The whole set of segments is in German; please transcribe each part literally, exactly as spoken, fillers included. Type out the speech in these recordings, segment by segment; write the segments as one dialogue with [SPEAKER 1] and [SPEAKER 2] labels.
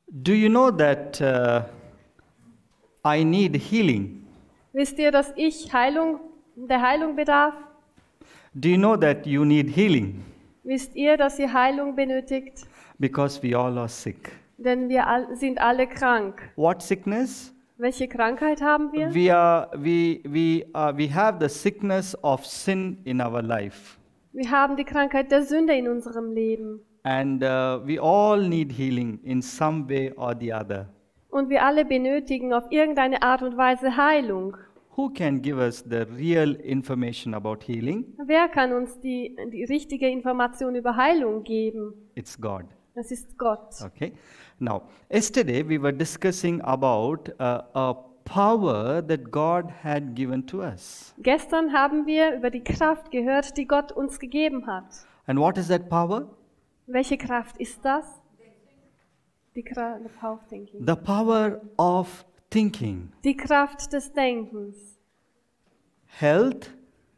[SPEAKER 1] Do you know that uh, I need healing?
[SPEAKER 2] Wisst ihr, dass ich Heilung, der Heilung bedarf?
[SPEAKER 1] Do you know that you need healing?
[SPEAKER 2] Wisst ihr, dass ihr Heilung benötigt?
[SPEAKER 1] Because we all are sick.
[SPEAKER 2] Denn wir all, sind alle krank.
[SPEAKER 1] What sickness?
[SPEAKER 2] Welche Krankheit haben wir?
[SPEAKER 1] We are we we uh, we have the sickness of sin in our life,
[SPEAKER 2] Wir haben die Krankheit der Sünde in unserem Leben.
[SPEAKER 1] and uh, we all need healing in some way or the other.
[SPEAKER 2] Und wir alle benötigen auf irgendeine Art und Weise Heilung.
[SPEAKER 1] Who can give us the real information about healing?
[SPEAKER 2] Wer kann uns die, die richtige Information über Heilung geben?
[SPEAKER 1] It's God.
[SPEAKER 2] Das ist Gott.
[SPEAKER 1] Okay. Now, yesterday we were discussing about uh, a power that God had given to us.
[SPEAKER 2] Gestern haben wir über die Kraft gehört, die Gott uns gegeben hat.
[SPEAKER 1] And what is that power?
[SPEAKER 2] Welche Kraft ist das? Die Kraft the power of thinking.
[SPEAKER 1] The power of thinking.
[SPEAKER 2] Die Kraft des Denkens.
[SPEAKER 1] Health,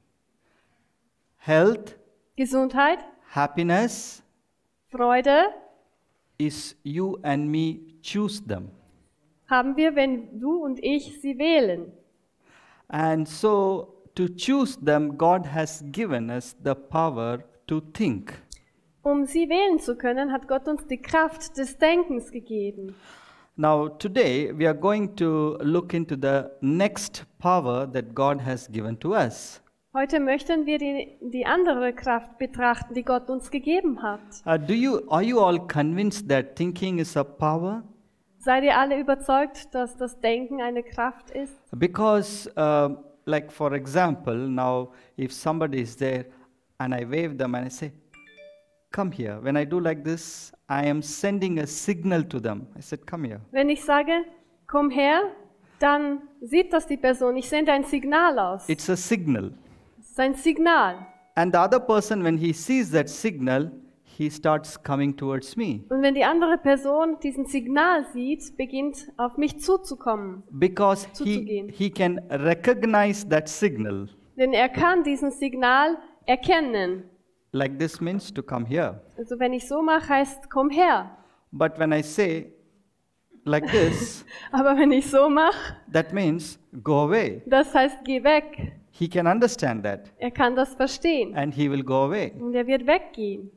[SPEAKER 1] health,
[SPEAKER 2] Gesundheit,
[SPEAKER 1] happiness
[SPEAKER 2] Freude
[SPEAKER 1] is you and me choose them.
[SPEAKER 2] haben wir, wenn du und ich sie wählen.
[SPEAKER 1] And so to choose them, God has given us the power to think.
[SPEAKER 2] Um sie wählen zu können, hat Gott uns die Kraft des Denkens gegeben.
[SPEAKER 1] Now today we are going to look into the next power that God has given to us.
[SPEAKER 2] Heute möchten wir die, die andere Kraft betrachten, die Gott uns gegeben hat.
[SPEAKER 1] Uh, do you are you all convinced that thinking is a power?
[SPEAKER 2] Seid ihr alle überzeugt, dass das Denken eine Kraft ist?
[SPEAKER 1] Because uh, like for example, now if somebody is there and I wave them and I say, come here. When I do like this, I am sending a signal to them. I said, come here.
[SPEAKER 2] Wenn ich sage, komm her, dann sieht das die Person. Ich sende ein Signal aus.
[SPEAKER 1] It's a signal.
[SPEAKER 2] Es ist ein Signal.
[SPEAKER 1] And the other person, when he sees that signal, he starts coming towards me.
[SPEAKER 2] Und wenn die andere Person diesen Signal sieht, beginnt auf mich zuzukommen.
[SPEAKER 1] Because he,
[SPEAKER 2] Zuzugehen.
[SPEAKER 1] he can recognize that signal.
[SPEAKER 2] Denn er kann diesen Signal erkennen.
[SPEAKER 1] Like this means to come here.
[SPEAKER 2] Also wenn ich so mache, heißt, komm her.
[SPEAKER 1] But when I say like this,
[SPEAKER 2] Aber wenn ich so mache,
[SPEAKER 1] that means go away.
[SPEAKER 2] das heißt, geh weg.
[SPEAKER 1] He can understand that
[SPEAKER 2] Er kann das verstehen.
[SPEAKER 1] and he will go away.
[SPEAKER 2] Und er wird weggehen.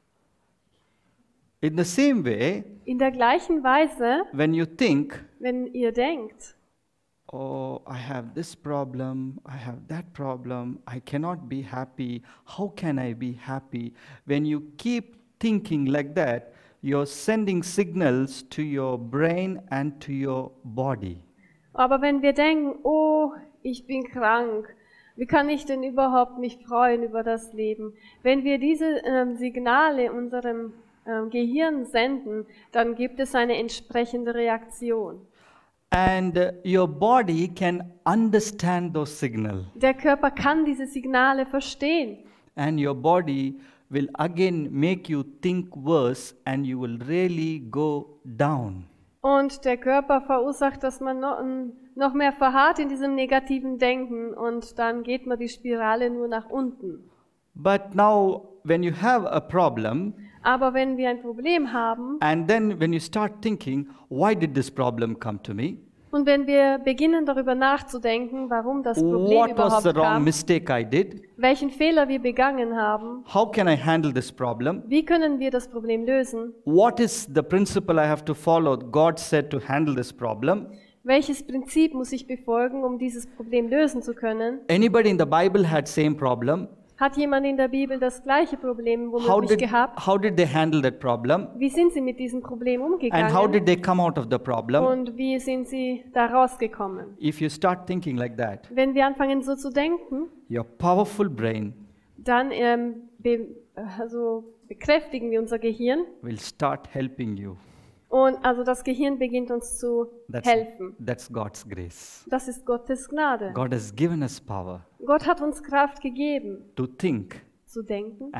[SPEAKER 1] In the same way,
[SPEAKER 2] In der gleichen Weise,
[SPEAKER 1] when you think,
[SPEAKER 2] wenn ihr denkt,
[SPEAKER 1] oh, I have this problem, I have that problem, I cannot be happy, how can I be happy? When you keep thinking like that, you're sending signals to your brain and to your body.
[SPEAKER 2] aber wenn wir denken, oh, ich bin krank, wie kann ich denn überhaupt mich freuen über das Leben? Wenn wir diese ähm, Signale unserem ähm, Gehirn senden, dann gibt es eine entsprechende Reaktion.
[SPEAKER 1] And uh, your body can understand those signals.
[SPEAKER 2] Der Körper kann diese Signale verstehen.
[SPEAKER 1] And your body will again make you think worse and you will really go down.
[SPEAKER 2] Und der Körper verursacht, dass man noch, noch mehr verharrt in diesem negativen Denken und dann geht man die Spirale nur nach unten.
[SPEAKER 1] But now when you have a problem,
[SPEAKER 2] Aber wenn wir ein Problem haben
[SPEAKER 1] and then when you start thinking, why did this problem come to me?
[SPEAKER 2] und wenn wir beginnen darüber nachzudenken, warum das Problem
[SPEAKER 1] What was the
[SPEAKER 2] überhaupt
[SPEAKER 1] wrong
[SPEAKER 2] kam,
[SPEAKER 1] mistake I did?
[SPEAKER 2] welchen Fehler wir begangen haben,
[SPEAKER 1] How can I handle this problem?
[SPEAKER 2] wie können wir das Problem lösen,
[SPEAKER 1] What is the principle I have to follow? God said to handle this problem.
[SPEAKER 2] welches Prinzip muss ich befolgen, um dieses Problem lösen zu können.
[SPEAKER 1] Anybody in the Bible had same problem?
[SPEAKER 2] Hat jemand in der Bibel das gleiche Problem
[SPEAKER 1] How
[SPEAKER 2] womöglich
[SPEAKER 1] did,
[SPEAKER 2] gehabt?
[SPEAKER 1] how did they handle that problem?
[SPEAKER 2] Wie sind sie mit diesem Problem
[SPEAKER 1] And how
[SPEAKER 2] umgegangen?
[SPEAKER 1] did they come out of the problem?
[SPEAKER 2] Und wie sind sie da rausgekommen?
[SPEAKER 1] If you start thinking like that,
[SPEAKER 2] Wenn wir anfangen so zu denken,
[SPEAKER 1] your powerful brain
[SPEAKER 2] dann ähm, be also bekräftigen wir unser Gehirn
[SPEAKER 1] will start helping you.
[SPEAKER 2] und also das Gehirn beginnt uns zu
[SPEAKER 1] That's,
[SPEAKER 2] helfen.
[SPEAKER 1] that's God's grace.
[SPEAKER 2] Das ist Gottes Gnade.
[SPEAKER 1] God has given us power
[SPEAKER 2] Gott hat uns Kraft gegeben,
[SPEAKER 1] to think
[SPEAKER 2] zu denken